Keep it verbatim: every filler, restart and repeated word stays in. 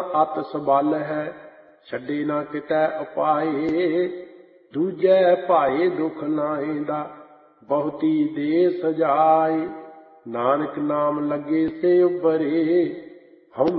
अत सबल है, छड्डे ना कितै उपाए। दूजै भाए दुख नाहिंदा, बहुती दे सजाए। नानक नाम लगे से उबरे,